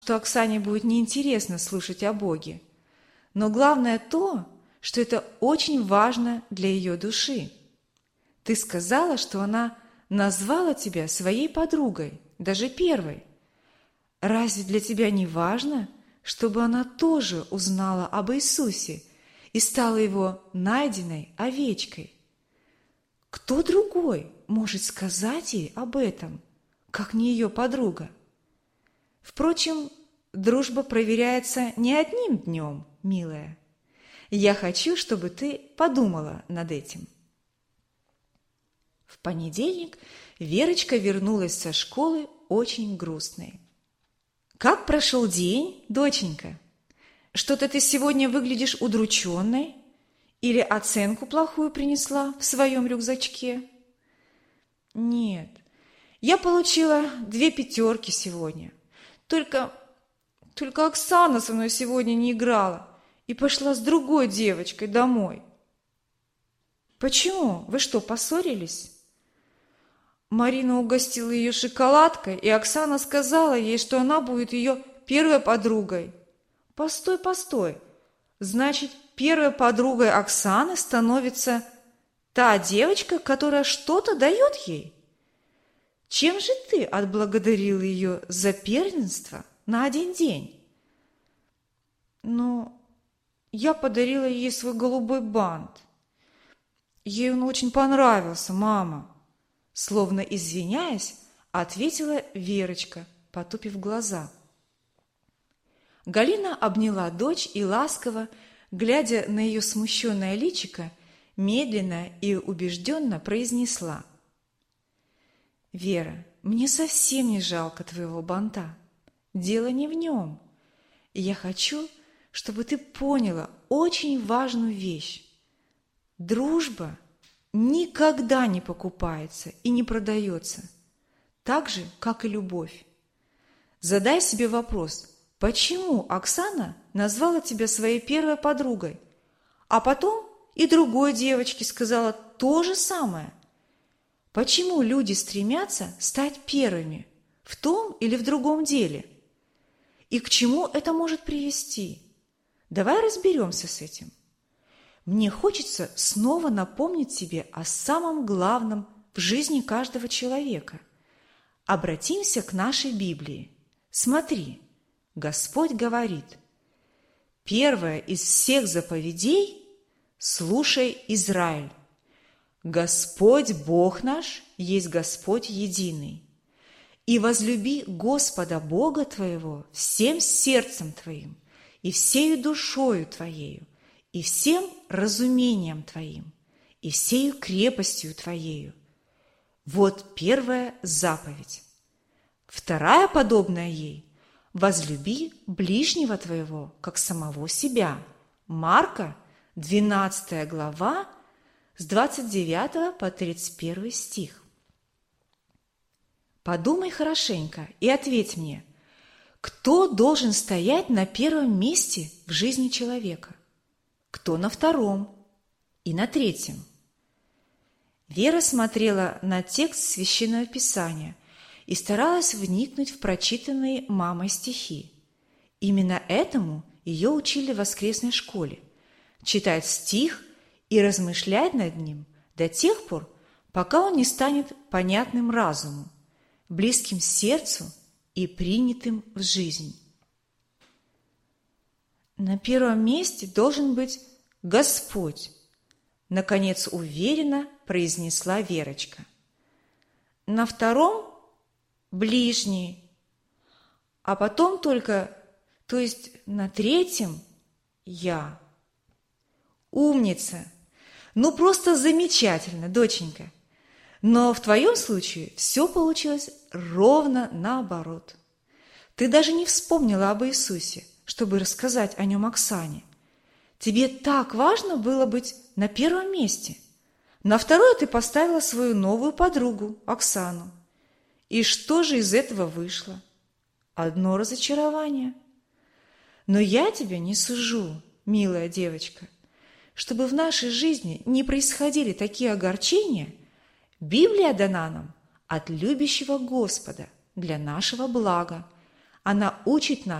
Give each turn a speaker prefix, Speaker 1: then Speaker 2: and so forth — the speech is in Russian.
Speaker 1: что Оксане будет неинтересно слушать о Боге. Но главное то, что это очень важно для ее души. Ты сказала, что она назвала тебя своей подругой, даже первой. Разве для тебя не важно, чтобы она тоже узнала об Иисусе и стала его найденной овечкой? Кто другой может сказать ей об этом, как не ее подруга? Впрочем, дружба проверяется не одним днем, милая. Я хочу, чтобы ты подумала над этим. В понедельник Верочка вернулась со школы очень грустной. «Как прошел день, доченька? Что-то ты сегодня выглядишь удрученной? Или оценку плохую принесла в своем рюкзачке?» «Нет, я получила 2 пятерки сегодня. Только Оксана со мной сегодня не играла и пошла с другой девочкой домой». «Почему? Вы что, поссорились?» Марина угостила ее шоколадкой, и Оксана сказала ей, что она будет ее первой подругой. Постой. Значит, первой подругой Оксаны становится та девочка, которая что-то дает ей? Чем же ты отблагодарила ее за первенство на один день? Я подарила ей свой голубой бант. Ей он очень понравился, мама. Словно извиняясь, ответила Верочка, потупив глаза. Галина обняла дочь и ласково, глядя на ее смущенное личико, медленно и убежденно произнесла: «Вера, мне совсем не жалко твоего банта. Дело не в нем. Я хочу, чтобы ты поняла очень важную вещь. Дружба никогда не покупается и не продается, так же, как и любовь. Задай себе вопрос, почему Оксана назвала тебя своей первой подругой, а потом и другой девочке сказала то же самое? Почему люди стремятся стать первыми в том или в другом деле? И к чему это может привести? Давай разберемся с этим. Мне хочется снова напомнить тебе о самом главном в жизни каждого человека. Обратимся к нашей Библии. Смотри, Господь говорит: первое из всех заповедей – слушай, Израиль. Господь Бог наш есть Господь единый. И возлюби Господа Бога твоего всем сердцем твоим и всею душою твоею, и всем разумением твоим, и всею крепостью твоею. Вот первая заповедь. Вторая, подобная ей: возлюби ближнего твоего, как самого себя. Марка, 12 глава, с 29 по 31 стих. Подумай хорошенько и ответь мне, кто должен стоять на первом месте в жизни человека? Кто на втором и на третьем? Вера смотрела на текст Священного Писания и старалась вникнуть в прочитанные мамой стихи. Именно этому ее учили в воскресной школе – читать стих и размышлять над ним до тех пор, пока он не станет понятным разуму, близким сердцу и принятым в жизнь. На первом месте должен быть Господь, наконец уверенно произнесла Верочка. На втором – ближний, а потом только, то есть на третьем – я. Умница! Просто замечательно, доченька. Но в твоем случае все получилось ровно наоборот. Ты даже не вспомнила об Иисусе, чтобы рассказать о нем Оксане. Тебе так важно было быть на первом месте. На второе ты поставила свою новую подругу, Оксану. И что же из этого вышло? Одно разочарование. Но я тебя не сужу, милая девочка. Чтобы в нашей жизни не происходили такие огорчения, Библия дана нам от любящего Господа для нашего блага. Она учит нас